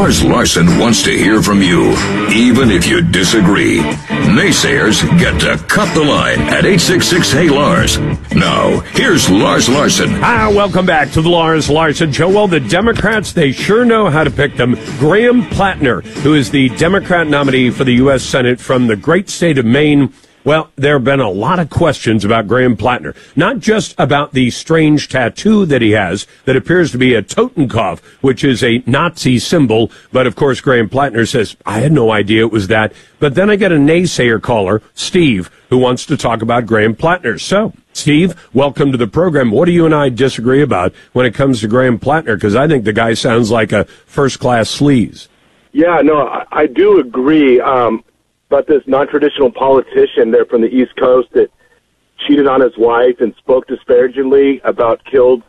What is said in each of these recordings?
Lars Larson wants to hear from you, even if you disagree. Naysayers get to cut the line at 866-HEY-LARS. Now, here's Lars Larson. Welcome back to the Lars Larson Show. Well, the Democrats, they sure know how to pick them. Graham Plattner, who is the Democrat nominee for the U.S. Senate from the great state of Maine. Well, there have been a lot of questions about Graham Plattner, not just about the strange tattoo that he has that appears to be a Totenkopf, which is a Nazi symbol. But, of course, Graham Plattner says, I had no idea it was that. But then I get a naysayer caller, Steve, who wants to talk about Graham Plattner. So, Steve, welcome to the program. What do you and I disagree about when it comes to Graham Plattner? Because I think the guy sounds like a first-class sleaze. Yeah, no, I do agree. About this non-traditional politician there from the East Coast that cheated on his wife and spoke disparagingly about killed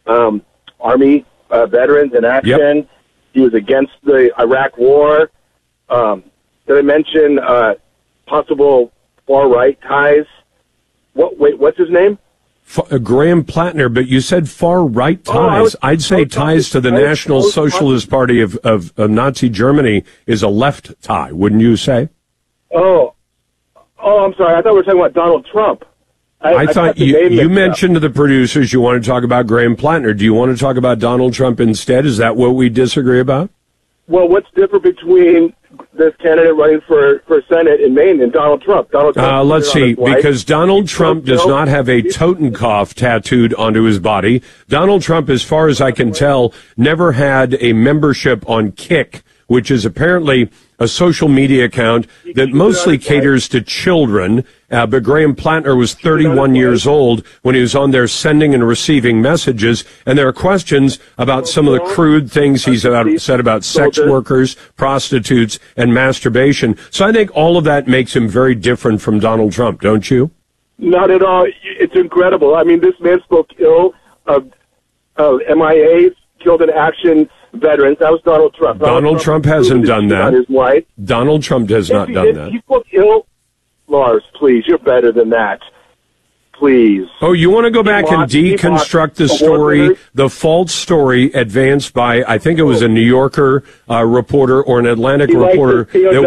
Army veterans in action. Yep. He was against the Iraq War. Did I mention possible far-right ties? What's his name? Graham Plattner, but you said far-right ties. I'd say ties to the National Socialist Party of Nazi Germany is a left tie, wouldn't you say? Oh, I'm sorry. I thought we were talking about Donald Trump. I thought you mentioned to the producers you want to talk about Graham Plattner. Do you want to talk about Donald Trump instead? Is that what we disagree about? Well, what's different between this candidate running for Senate in Maine and Donald Trump? Let's see, because Donald Trump does not have a Totenkopf tattooed onto his body. Donald Trump, as far as I can tell, never had a membership on Kick, which is apparently a social media account that mostly caters to children. But Graham Plattner was 31 years old when he was on there sending and receiving messages. And there are questions about some of the crude things he's said about sex workers, prostitutes, and masturbation. So I think all of that makes him very different from Donald Trump, don't you? Not at all. It's incredible. I mean, this man spoke ill of MIAs, killed in action veterans. That was Donald Trump. Donald Trump hasn't done that. His wife. Donald Trump has not done that. He spoke ill. Lars, please, you're better than that. Please. Oh, you want to go back and deconstruct the story, the false story advanced by, I think it was a New Yorker reporter or an Atlantic reporter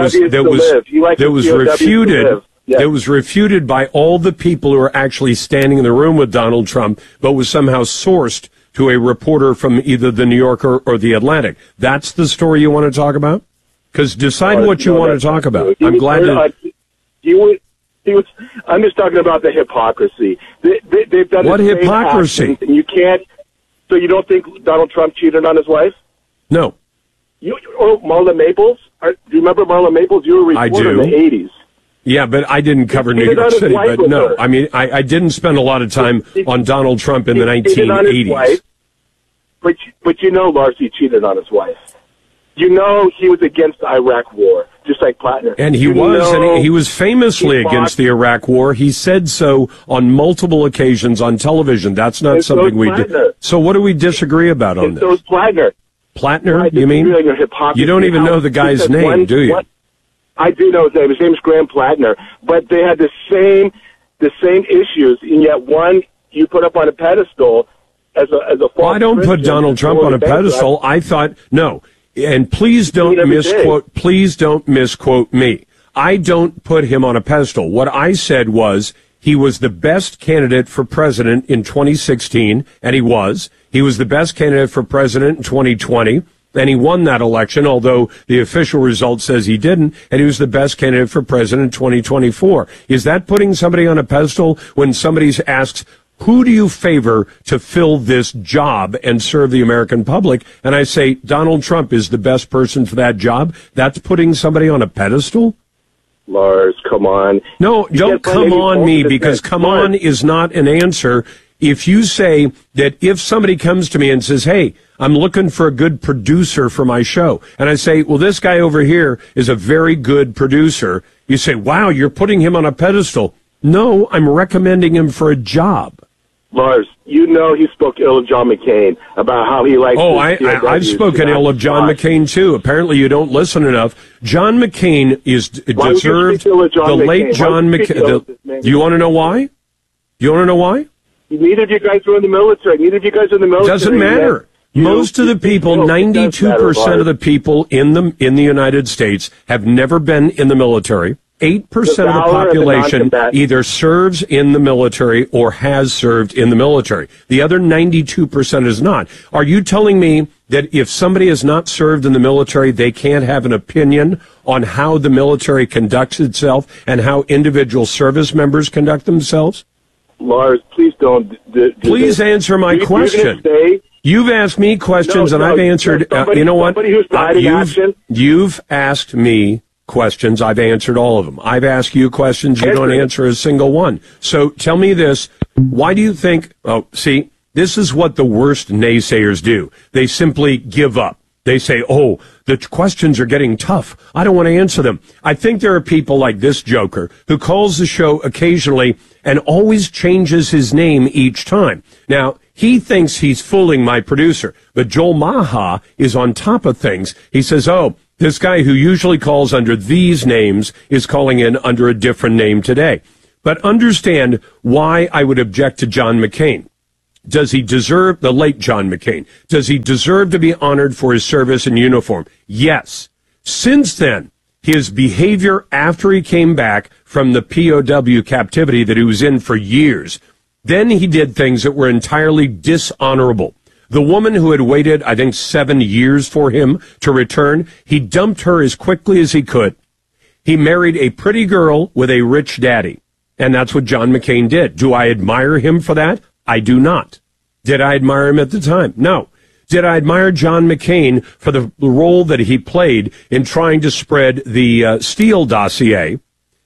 that was refuted. Yes. It was refuted by all the people who were actually standing in the room with Donald Trump, but was somehow sourced to a reporter from either the New Yorker or the Atlantic. That's the story you want to talk about? Because decide what you want to talk about. I'm glad that... I'm just talking about the hypocrisy. They've done what hypocrisy? And you can't... So you don't think Donald Trump cheated on his wife? No. Marla Maples? Do you remember Marla Maples? You were a reporter in the 80s. Yeah, but I didn't cover New York City. But no, I mean, I didn't spend a lot of time on Donald Trump in the 1980s. But you know, Lars, he cheated on his wife. You know, he was against the Iraq War, just like Plattner. And he was famously against the Iraq War. He said so on multiple occasions on television. That's not something we do. So what do we disagree about on this? So is Plattner. Plattner, you mean? You don't even know the guy's name, do you? I do know his name. His name is Graham Plattner. But they had the same issues, and yet one you put up on a pedestal as a false Well, I don't put Donald Trump on a pedestal. I thought, no. And please don't misquote me. I don't put him on a pedestal. What I said was he was the best candidate for president in 2016, and he was. He was the best candidate for president in 2020, and he won that election, although the official result says he didn't, and he was the best candidate for president in 2024. Is that putting somebody on a pedestal when somebody asks, who do you favor to fill this job and serve the American public? And I say, Donald Trump is the best person for that job. That's putting somebody on a pedestal? Lars, come on. No, don't come on me, because come on is not an answer. If you say that if somebody comes to me and says, hey, I'm looking for a good producer for my show, and I say, well, this guy over here is a very good producer, you say, wow, you're putting him on a pedestal. No, I'm recommending him for a job. Lars, you know he spoke ill of John McCain about how he likes... Oh, I've spoken ill of John McCain, too. Apparently you don't listen enough. John McCain deserved the late John McCain... Do you want to know why? You want to know why? Neither of you guys were in the military. Doesn't matter. Most of the people, 92% of the people in the United States have never been in the military. 8% of the population either serves in the military or has served in the military. The other 92% is not. Are you telling me that if somebody has not served in the military, they can't have an opinion on how the military conducts itself and how individual service members conduct themselves? Lars, please don't. Please answer my question. You've asked me questions and I've answered. You know what? You've asked me questions. I've answered all of them. I've asked you questions. You don't answer a single one. So tell me this. Why do you think, this is what the worst naysayers do. They simply give up. They say, the questions are getting tough. I don't want to answer them. I think there are people like this joker who calls the show occasionally and always changes his name each time. Now, he thinks he's fooling my producer, but Joel Maha is on top of things. He says, this guy who usually calls under these names is calling in under a different name today. But understand why I would object to John McCain. Does he deserve, the late John McCain, does he deserve to be honored for his service in uniform? Yes. Since then, his behavior after he came back from the POW captivity that he was in for years, then he did things that were entirely dishonorable. The woman who had waited, I think, 7 years for him to return, he dumped her as quickly as he could. He married a pretty girl with a rich daddy. And that's what John McCain did. Do I admire him for that? I do not. Did I admire him at the time? No. Did I admire John McCain for the role that he played in trying to spread the Steele dossier,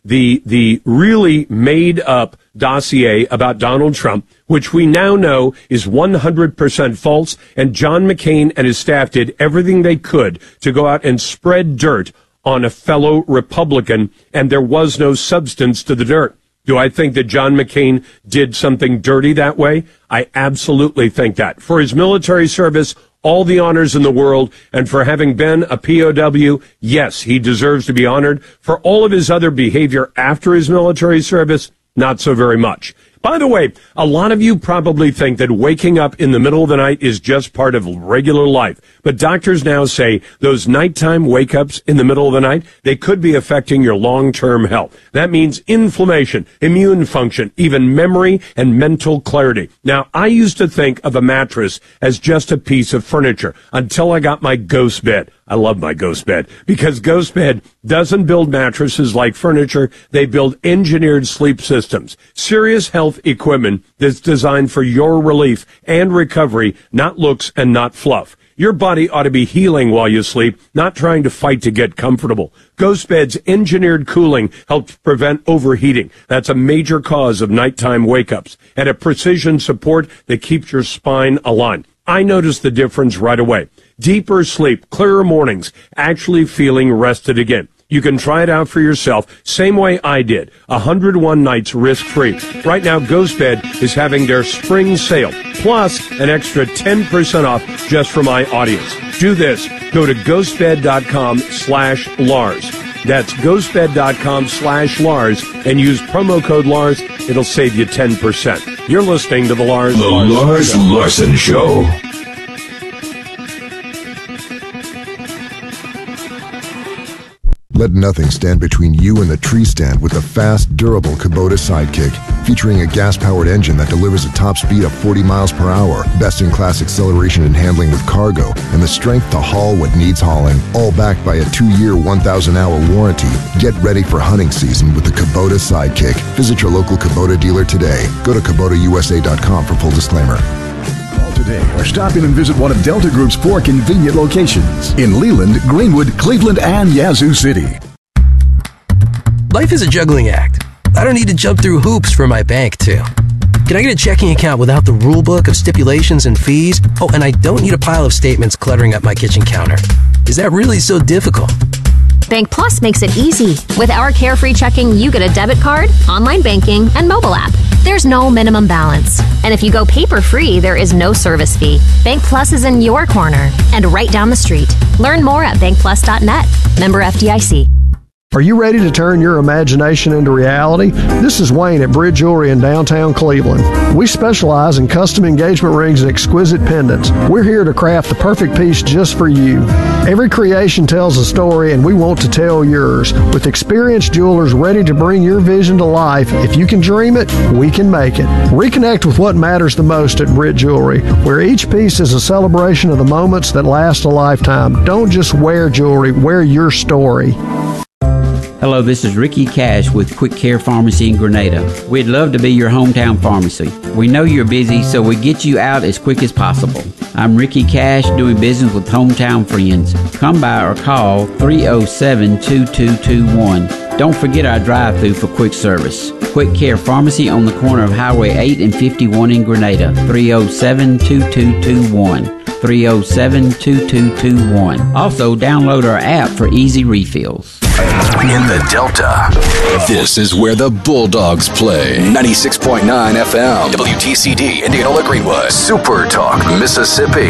the really made-up dossier about Donald Trump, which we now know is 100% false, and John McCain and his staff did everything they could to go out and spread dirt on a fellow Republican, and there was no substance to the dirt. Do I think that John McCain did something dirty that way? I absolutely think that. For his military service, all the honors in the world, and for having been a POW, yes, he deserves to be honored. For all of his other behavior after his military service, not so very much. By the way, a lot of you probably think that waking up in the middle of the night is just part of regular life. But doctors now say those nighttime wake-ups in the middle of the night, they could be affecting your long-term health. That means inflammation, immune function, even memory and mental clarity. Now, I used to think of a mattress as just a piece of furniture until I got my Ghost bed. I love my Ghost bed because Ghost bed doesn't build mattresses like furniture. They build engineered sleep systems, serious health equipment that's designed for your relief and recovery, not looks and not fluff. Your body ought to be healing while you sleep, not trying to fight to get comfortable. Ghost bed's engineered cooling helps prevent overheating. That's a major cause of nighttime wake-ups, and a precision support that keeps your spine aligned. I noticed the difference right away. Deeper sleep, clearer mornings, actually feeling rested again. You can try it out for yourself, same way I did. 101 nights risk-free. Right now, Ghost Bed is having their spring sale, plus an extra 10% off just for my audience. Do this. Go to ghostbed.com/Lars. That's ghostbed.com/Lars and use promo code Lars. It'll save you 10%. You're listening to The Lars Larson Show. Let nothing stand between you and the tree stand with the fast, durable Kubota Sidekick. Featuring a gas-powered engine that delivers a top speed of 40 miles per hour, best-in-class acceleration and handling with cargo, and the strength to haul what needs hauling. All backed by a 2-year, 1,000-hour warranty. Get ready for hunting season with the Kubota Sidekick. Visit your local Kubota dealer today. Go to KubotaUSA.com for full disclaimer. Today, or stop in and visit one of Delta Group's 4 convenient locations in Leland, Greenwood, Cleveland, and Yazoo City. Life is a juggling act. I don't need to jump through hoops for my bank, too. Can I get a checking account without the rule book of stipulations and fees? Oh, and I don't need a pile of statements cluttering up my kitchen counter. Is that really so difficult? Bank Plus makes it easy. With our carefree checking, you get a debit card, online banking, and mobile app. There's no minimum balance. And if you go paper-free, there is no service fee. Bank Plus is in your corner and right down the street. Learn more at bankplus.net. Member FDIC. Are you ready to turn your imagination into reality? This is Wayne at Britt Jewelry in downtown Cleveland. We specialize in custom engagement rings and exquisite pendants. We're here to craft the perfect piece just for you. Every creation tells a story, and we want to tell yours. With experienced jewelers ready to bring your vision to life, if you can dream it, we can make it. Reconnect with what matters the most at Britt Jewelry, where each piece is a celebration of the moments that last a lifetime. Don't just wear jewelry, wear your story. Hello, this is Ricky Cash with Quick Care Pharmacy in Grenada. We'd love to be your hometown pharmacy. We know you're busy, so we get you out as quick as possible. I'm Ricky Cash, doing business with hometown friends. Come by or call 307-2221. Don't forget our drive-thru for quick service. Quick Care Pharmacy on the corner of Highway 8 and 51 in Grenada. 307-2221. 307-2221. Also, download our app for easy refills. In the Delta, this is where the Bulldogs play. 96.9 FM, WTCD, Indianola Greenwood, Super Talk, Mississippi.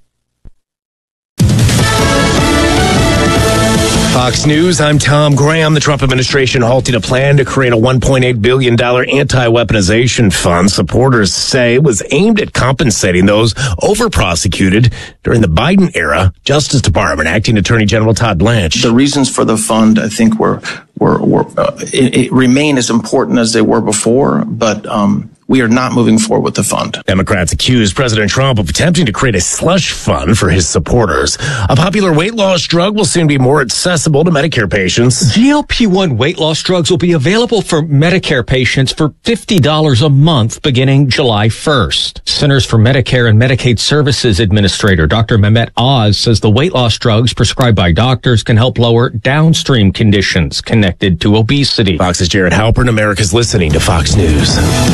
Fox News, I'm Tom Graham. The Trump administration halted a plan to create a $1.8 billion anti-weaponization fund supporters say was aimed at compensating those over-prosecuted during the Biden era. Justice Department Acting Attorney General Todd Blanche. The reasons for the fund, I think, remain as important as they were before, but we are not moving forward with the fund. Democrats accused President Trump of attempting to create a slush fund for his supporters. A popular weight loss drug will soon be more accessible to Medicare patients. GLP-1 weight loss drugs will be available for Medicare patients for $50 a month beginning July 1st. Centers for Medicare and Medicaid Services Administrator Dr. Mehmet Oz says the weight loss drugs prescribed by doctors can help lower downstream conditions connected to obesity. Fox's Jared Halpern, America's listening to Fox News.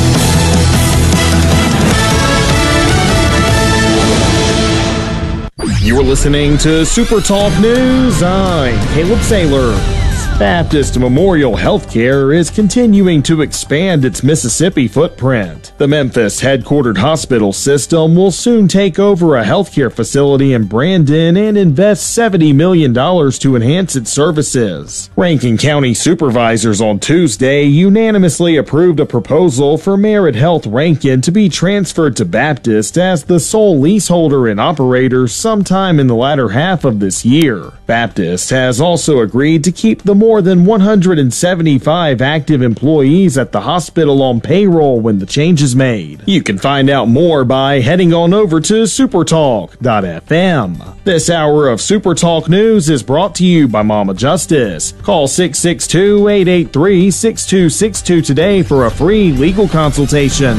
You're listening to Super Talk News. I'm Caleb Saylor. Baptist Memorial Healthcare is continuing to expand its Mississippi footprint. The Memphis headquartered hospital system will soon take over a healthcare facility in Brandon and invest $70 million to enhance its services. Rankin County supervisors on Tuesday unanimously approved a proposal for Merit Health Rankin to be transferred to Baptist as the sole leaseholder and operator sometime in the latter half of this year. Baptist has also agreed to keep the more than 175 active employees at the hospital on payroll when the change is made. You can find out more by heading on over to supertalk.fm. This hour of Super Talk News is brought to you by Mama Justice. Call 662-883-6262 today for a free legal consultation.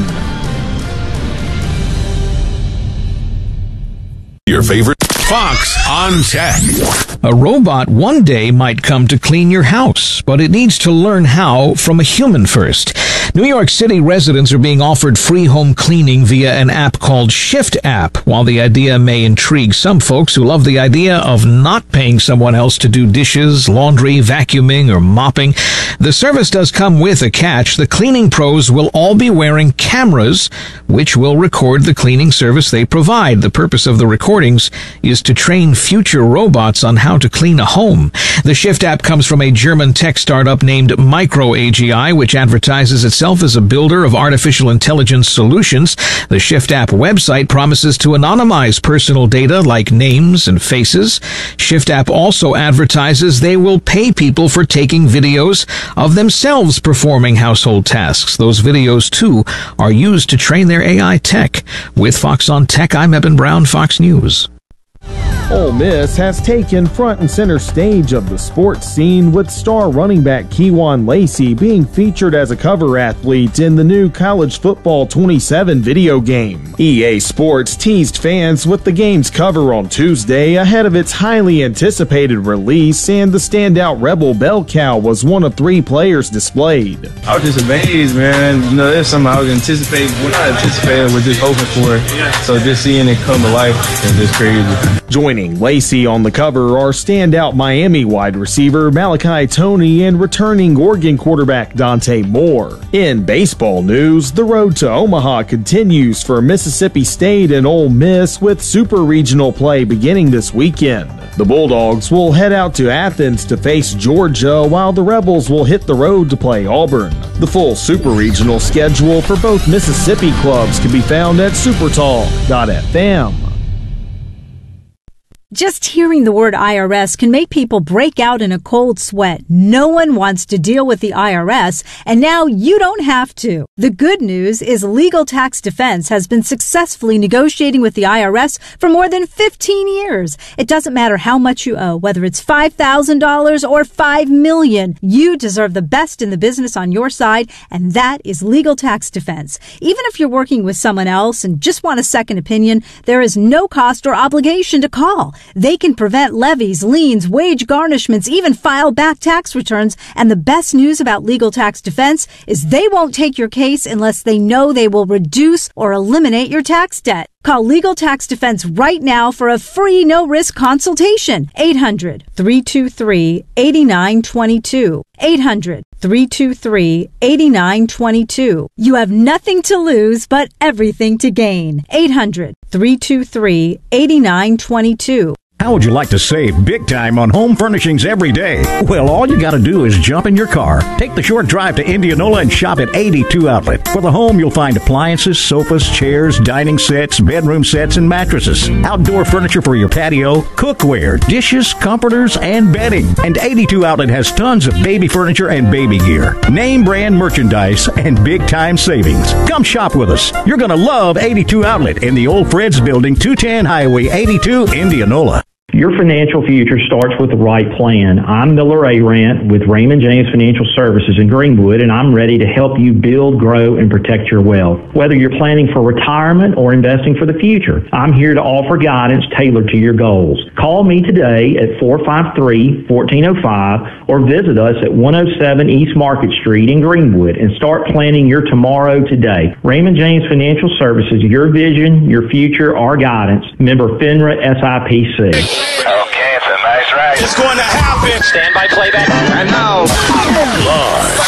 Your favorite Fox on Tech. A robot one day might come to clean your house, but it needs to learn how from a human first. New York City residents are being offered free home cleaning via an app called Shift App. While the idea may intrigue some folks who love the idea of not paying someone else to do dishes, laundry, vacuuming, or mopping, the service does come with a catch. The cleaning pros will all be wearing cameras, which will record the cleaning service they provide. The purpose of the recordings is to train future robots on how to clean a home. The Shift App comes from a German tech startup named MicroAGI, which advertises itself as a builder of artificial intelligence solutions. The Shift App website promises to anonymize personal data like names and faces. Shift App also advertises they will pay people for taking videos of themselves performing household tasks. Those videos, too, are used to train their AI tech. With Fox on Tech, I'm Eben Brown, Fox News. Ole Miss has taken front and center stage of the sports scene, with star running back Kewan Lacey being featured as a cover athlete in the new College Football 27 video game. EA Sports teased fans with the game's cover on Tuesday ahead of its highly anticipated release, and the standout Rebel Bell Cow was one of 3 players displayed. I was just amazed, man. You know, that's something I was anticipating. We're not anticipating, we're just hoping for it. So just seeing it come to life is just crazy. Joining Lacey on the cover are standout Miami wide receiver Malachi Toney and returning Oregon quarterback Dante Moore. In baseball news, the road to Omaha continues for Mississippi State and Ole Miss, with super regional play beginning this weekend. The Bulldogs will head out to Athens to face Georgia, while the Rebels will hit the road to play Auburn. The full Super Regional schedule for both Mississippi clubs can be found at supertalk.fm. Just hearing the word IRS can make people break out in a cold sweat. No one wants to deal with the IRS, and now you don't have to. The good news is Legal Tax Defense has been successfully negotiating with the IRS for more than 15 years. It doesn't matter how much you owe, whether it's $5,000 or $5 million. You deserve the best in the business on your side, and that is Legal Tax Defense. Even if you're working with someone else and just want a second opinion, there is no cost or obligation to call. They can prevent levies, liens, wage garnishments, even file back tax returns. And the best news about Legal Tax Defense is they won't take your case unless they know they will reduce or eliminate your tax debt. Call Legal Tax Defense right now for a free no-risk consultation. 800-323-8922. 800-323-8922. You have nothing to lose but everything to gain. 800-323-8922. How would you like to save big time on home furnishings every day? Well, all you got to do is jump in your car, take the short drive to Indianola, and shop at 82 Outlet. For the home, you'll find appliances, sofas, chairs, dining sets, bedroom sets, and mattresses. Outdoor furniture for your patio, cookware, dishes, comforters, and bedding. And 82 Outlet has tons of baby furniture and baby gear, name brand merchandise, and big time savings. Come shop with us. You're going to love 82 Outlet in the Old Fred's Building, 210 Highway 82, Indianola. Your financial future starts with the right plan. I'm Miller Arant with Raymond James Financial Services in Greenwood, and I'm ready to help you build, grow, and protect your wealth. Whether you're planning for retirement or investing for the future, I'm here to offer guidance tailored to your goals. Call me today at 453-1405 or visit us at 107 East Market Street in Greenwood and start planning your tomorrow today. Raymond James Financial Services, your vision, your future, our guidance. Member FINRA SIPC. Okay, it's a nice ride. It's going to happen. Stand by playback. And now, Lars.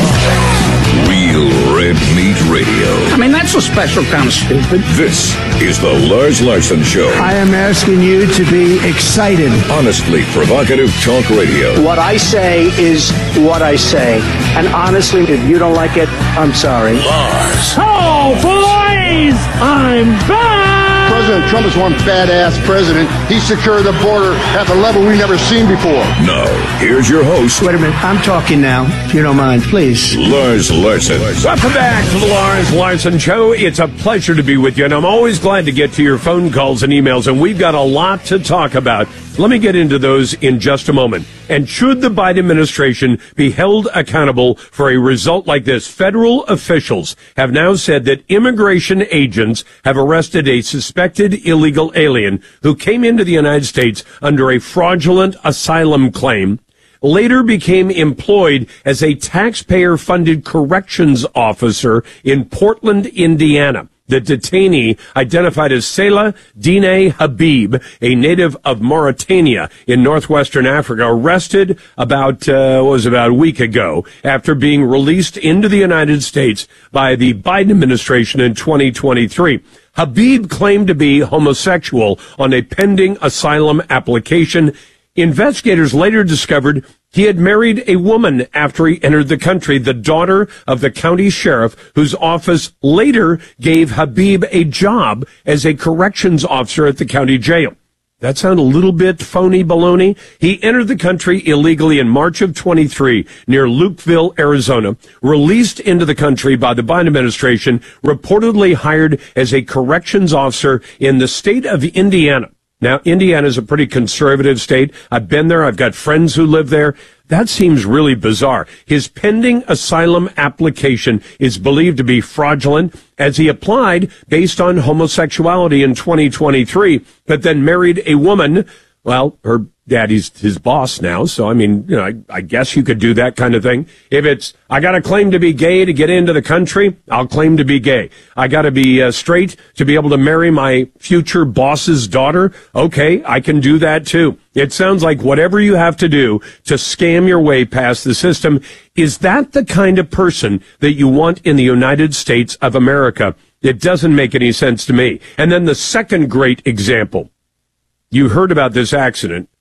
Real Red Meat Radio. I mean, that's a special kind of stupid. This is the Lars Larson Show. I am asking you to be excited. Honestly provocative talk radio. What I say is what I say. And honestly, if you don't like it, I'm sorry. Lars. Oh, boys! I'm back! President Trump is one fat-ass president. He secured the border at the level we've never seen before. Now, here's your host. Wait a minute. I'm talking now, if you don't mind, please. Lars Larson. Welcome back to the Lars Larson Show. It's a pleasure to be with you, and I'm always glad to get to your phone calls and emails, and we've got a lot to talk about. Let me get into those in just a moment. And should the Biden administration be held accountable for a result like this? Federal officials have now said that immigration agents have arrested a suspected illegal alien who came into the United States under a fraudulent asylum claim, later became employed as a taxpayer-funded corrections officer in Portland, Indiana. The detainee, identified as Salah Dine Habib, a native of Mauritania in northwestern Africa, arrested about a week ago after being released into the United States by the Biden administration in 2023. Habib claimed to be homosexual on a pending asylum application. Investigators later discovered he had married a woman after he entered the country, the daughter of the county sheriff, whose office later gave Habib a job as a corrections officer at the county jail. That sound a little bit phony baloney? He entered the country illegally in March of 23 near Lukeville, Arizona, released into the country by the Biden administration, reportedly hired as a corrections officer in the state of Indiana. Now, Indiana is a pretty conservative state. I've been there. I've got friends who live there. That seems really bizarre. His pending asylum application is believed to be fraudulent, as he applied based on homosexuality in 2023, but then married a woman. Well, her daddy's his boss now, so I mean, you know, I guess you could do that kind of thing. If it's, I got to claim to be gay to get into the country, I'll claim to be gay. I got to be straight to be able to marry my future boss's daughter. Okay, I can do that too. It sounds like whatever you have to do to scam your way past the system. Is that the kind of person that you want in the United States of America? It doesn't make any sense to me. And then the second great example. You heard about this accident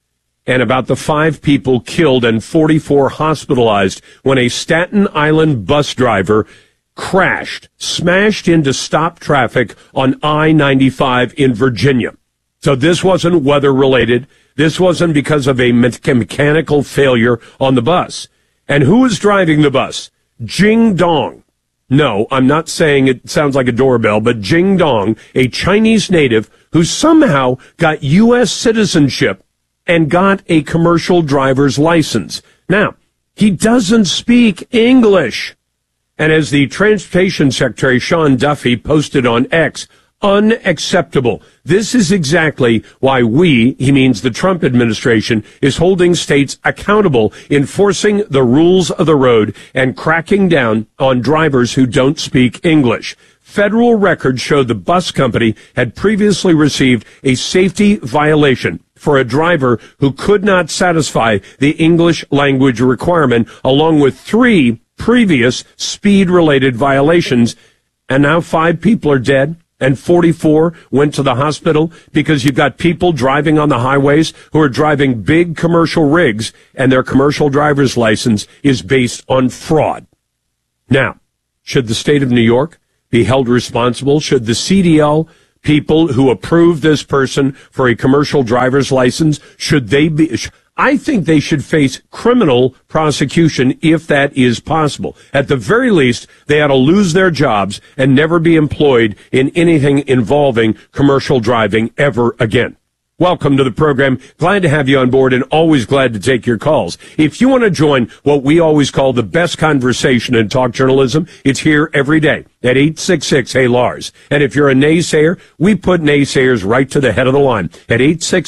and about the 5 people killed and 44 hospitalized when a Staten Island bus driver smashed into stop traffic on I-95 in Virginia. So this wasn't weather related. This wasn't because of a mechanical failure on the bus. And who was driving the bus? Jing Dong. No, I'm not saying it sounds like a doorbell, but Jing Dong, a Chinese native who somehow got U.S. citizenship and got a commercial driver's license. Now, he doesn't speak English. And as the Transportation Secretary, Sean Duffy, posted on X, unacceptable. This is exactly why he means the Trump administration, is holding states accountable, enforcing the rules of the road and cracking down on drivers who don't speak English. Federal records showed the bus company had previously received a safety violation for a driver who could not satisfy the English language requirement, along with 3 previous speed-related violations. And now 5 people are dead and 44 went to the hospital because you've got people driving on the highways who are driving big commercial rigs, and their commercial driver's license is based on fraud. Now, should the state of New York be held responsible? Should the CDL people who approved this person for a commercial driver's license, should they be... I think they should face criminal prosecution if that is possible. At the very least, they ought to lose their jobs and never be employed in anything involving commercial driving ever again. Welcome to the program. Glad to have you on board and always glad to take your calls. If you want to join what we always call the best conversation in talk journalism, it's here every day at 866-HEY-LARS. And if you're a naysayer, we put naysayers right to the head of the line at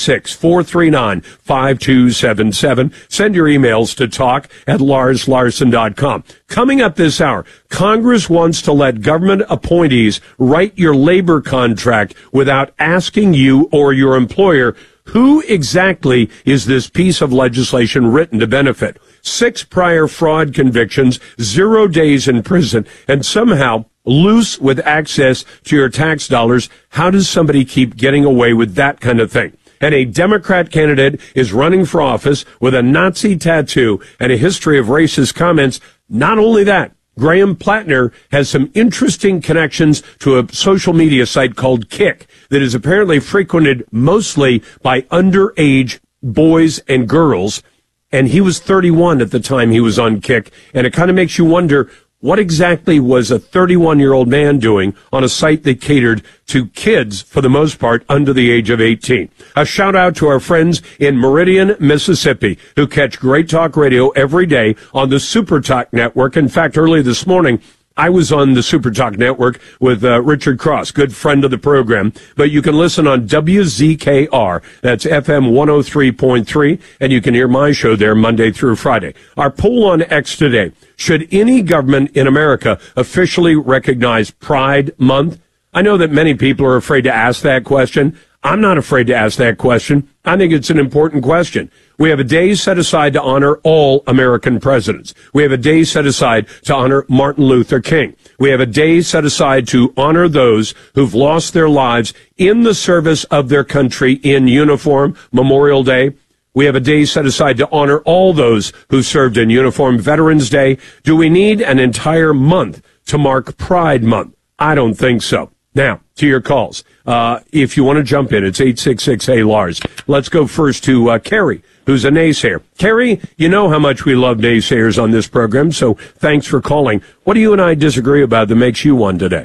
866-439-5277. Send your emails to talk@LarsLarson.com. Coming up this hour, Congress wants to let government appointees write your labor contract without asking you or your employer, who exactly is this piece of legislation written to benefit? 6 prior fraud convictions, 0 days in prison, and somehow loose with access to your tax dollars. How does somebody keep getting away with that kind of thing? And a Democrat candidate is running for office with a Nazi tattoo and a history of racist comments. Not only that, Graham Plattner has some interesting connections to a social media site called Kick that is apparently frequented mostly by underage boys and girls. And he was 31 at the time he was on Kick. And it kind of makes you wonder, what exactly was a 31-year-old man doing on a site that catered to kids, for the most part, under the age of 18? A shout-out to our friends in Meridian, Mississippi, who catch Great Talk Radio every day on the Super Talk Network. In fact, early this morning, I was on the Super Talk Network with Richard Cross, good friend of the program. But you can listen on WZKR, that's FM 103.3, and you can hear my show there Monday through Friday. Our poll on X today: should any government in America officially recognize Pride Month? I know that many people are afraid to ask that question. I'm not afraid to ask that question. I think it's an important question. We have a day set aside to honor all American presidents. We have a day set aside to honor Martin Luther King. We have a day set aside to honor those who've lost their lives in the service of their country in uniform, Memorial Day. We have a day set aside to honor all those who served in uniform, Veterans Day. Do we need an entire month to mark Pride Month? I don't think so. Now, to your calls. If you want to jump in, it's 866-HEY-LARS. Let's go first to Carrie, who's a naysayer. Carrie, you know how much we love naysayers on this program, so thanks for calling. What do you and I disagree about that makes you one today?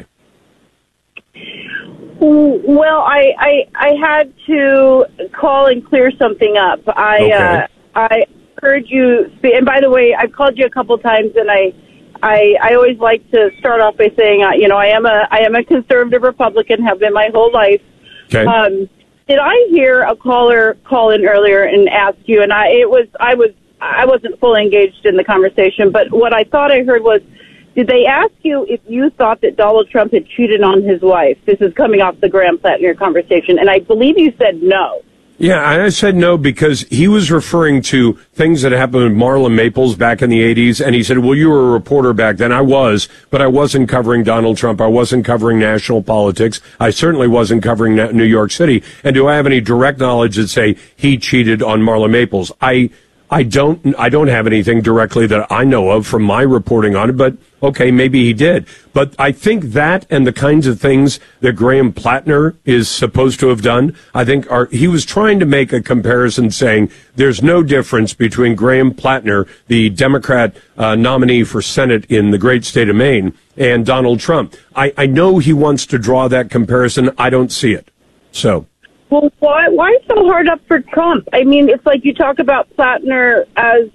Well, I had to call and clear something up. I heard you speak, and by the way, I've called you a couple times, and I always like to start off by saying, I am a conservative Republican, have been my whole life. Okay. Did I hear a caller call in earlier and ask you? And I wasn't fully engaged in the conversation, but what I thought I heard was, did they ask you if you thought that Donald Trump had cheated on his wife? This is coming off the Graham Plattner conversation, and I believe you said no. Yeah, I said no because he was referring to things that happened with Marla Maples back in the 80s, and he said, well, you were a reporter back then. I was, but I wasn't covering Donald Trump. I wasn't covering national politics. I certainly wasn't covering New York City. And do I have any direct knowledge that say he cheated on Marla Maples? I don't have anything directly that I know of from my reporting on it, but okay, maybe he did. But I think that and the kinds of things that Graham Plattner is supposed to have done, I think he was trying to make a comparison saying there's no difference between Graham Plattner, the Democrat nominee for Senate in the great state of Maine, and Donald Trump. I know he wants to draw that comparison. I don't see it. So. Well, why so hard up for Trump? I mean, it's like you talk about Plattner as,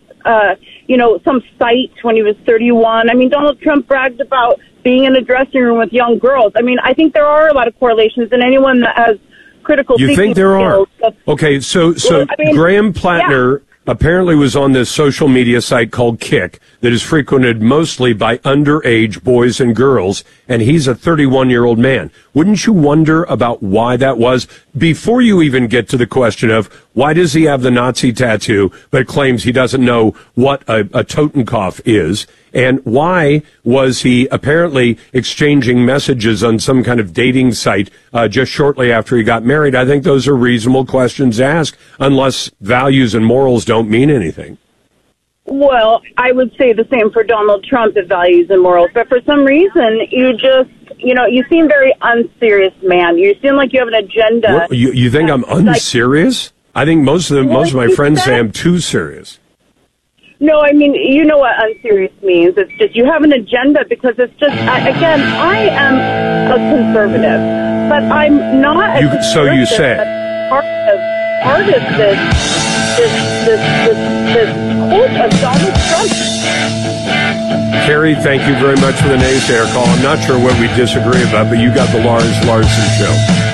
some site when he was 31. I mean, Donald Trump bragged about being in a dressing room with young girls. I mean, I think there are a lot of correlations, and anyone that has critical thinking skills. You think there are? Okay, so Graham Plattner apparently was on this social media site called Kick that is frequented mostly by underage boys and girls, and he's a 31-year-old man. Wouldn't you wonder about why that was before you even get to the question of why does he have the Nazi tattoo but claims he doesn't know what a Totenkopf is? And why was he apparently exchanging messages on some kind of dating site just shortly after he got married? I think those are reasonable questions to ask, unless values and morals don't mean anything. Well, I would say the same for Donald Trump, the values and morals. But for some reason, you just, you seem very unserious, man. You seem like you have an agenda. What, you think I'm unserious? I think most of my friends say I'm too serious. No, I mean, you know what unserious means. It's just you have an agenda because it's just, again, I am a conservative, but I'm not a conservative. So you say. Part of this cult of Donald Trump. Carrie, thank you very much for the naysayer call. I'm not sure what we disagree about, but you got the Lars Larson Show.